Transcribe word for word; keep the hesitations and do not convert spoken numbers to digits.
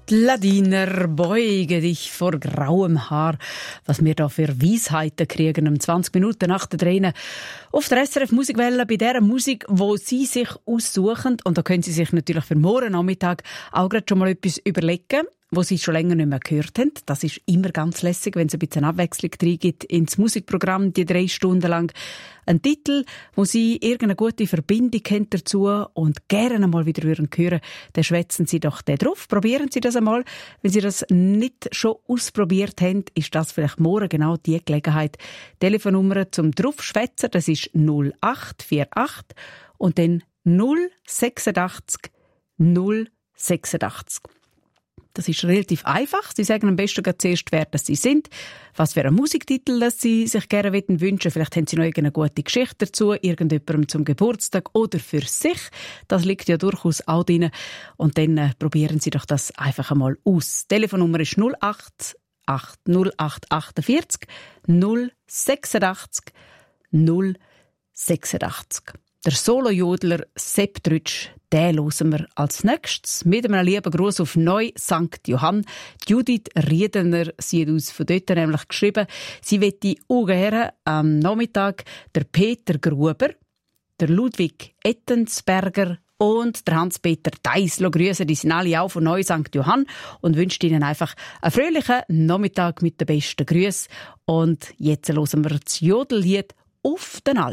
Die Ladiner beuge dich vor grauem Haar. Was wir da für Weisheiten kriegen um zwanzig Minuten nach der Träne auf der S R F Musikwelle bei der Musik, wo Sie sich aussuchen. Und da können Sie sich natürlich für morgen Nachmittag auch gerade schon mal etwas überlegen, wo Sie schon länger nicht mehr gehört haben. Das ist immer ganz lässig, wenn es ein bisschen Abwechslung reingibt ins Musikprogramm, die drei Stunden lang. Ein Titel, wo Sie irgendeine gute Verbindung haben dazu und gerne mal wieder hören würden, dann schwätzen Sie doch den drauf. Probieren Sie das einmal. Wenn Sie das nicht schon ausprobiert haben, ist das vielleicht morgen genau die Gelegenheit. Telefonnummer zum Draufschwätzen, das ist null acht vier acht und dann null sechsundachtzig null sechsundachtzig. Das ist relativ einfach. Sie sagen am besten zuerst, wer das Sie sind, was für einen Musiktitel das Sie sich gerne wünschen würden. Vielleicht haben Sie noch irgendeine gute Geschichte dazu, irgendjemandem zum Geburtstag oder für sich. Das liegt ja durchaus auch drin. Und dann äh, probieren Sie doch das einfach einmal aus. Die Telefonnummer ist null acht acht null acht achtundvierzig null sechsundachtzig null sechsundachtzig. Der Solo-Jodler Sepp Trütsch, den hören wir als nächstes. Mit einem lieben Gruß auf Neu-Sankt Johann. Judith Riedener, sie hat uns von dort nämlich geschrieben, sie wette auch gerne am Nachmittag der Peter Gruber, der Ludwig Ettensberger und der Hans-Peter Deislo grüßen. Die sind alle auch von Neu-Sankt Johann und wünscht ihnen einfach einen fröhlichen Nachmittag mit den besten Grüßen. Und jetzt hören wir das Jodellied auf den Alp.